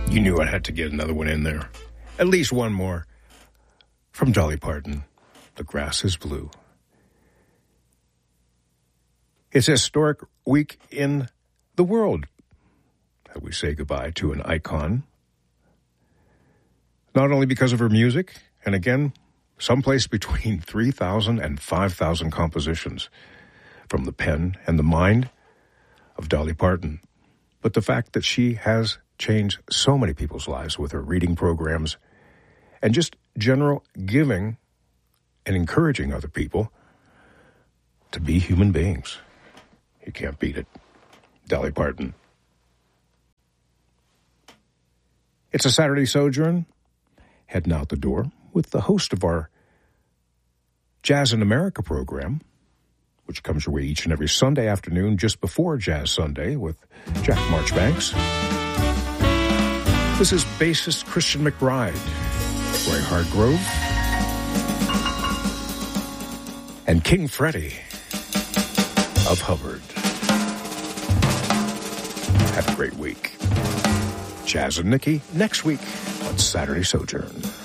You knew I had to get another one in there. At least one more. From Dolly Parton, The Grass is Blue. It's a historic week in the world that we say goodbye to an icon. Not only because of her music, and again, someplace between 3,000 and 5,000 compositions from the pen and the mind of Dolly Parton, but the fact that she has changed so many people's lives with her reading programs and just general giving and encouraging other people to be human beings. You can't beat it. Dolly Parton. It's a Saturday Sojourn. Heading out the door with the host of our Jazz in America program, which comes your way each and every Sunday afternoon just before Jazz Sunday with Jack Marchbanks. This is bassist Christian McBride, Roy Hargrove, and King Freddie of Hubbard. Have a great week. Jazz and Nikki next week on Saturday Sojourn.